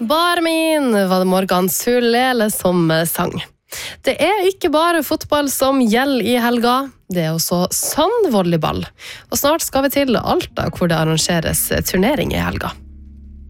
Barmin var det Morgan Sulele som sang. Det ikke bare fotball som gjelder i helga, det også sandvolleyball. Og snart skal vi til Alta, hvor det arrangeres turnering i helga.